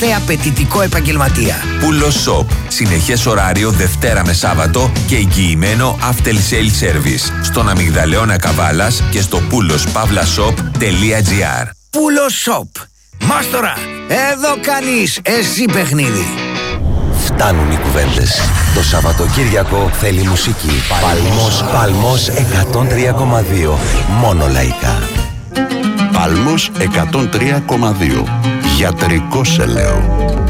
απαιτητικό επαγγελματία. Pullos Shop. Συνεχές ωράριο Δευτέρα με Σάββατο και εγγυημένο after sale service. Στον Αμυγδαλέωνα Καβάλας και στο pullospavlashop.gr. Pullos Shop. Μάστορα, εδώ κάνεις εσύ παιχνίδι. Φτάνουν οι κουβέντες. Το Σαββατοκύριακο θέλει μουσική. Παλμός 103,2. Μόνο λαϊκά. Παλμός 103,2. Γιατρικό σε λέω.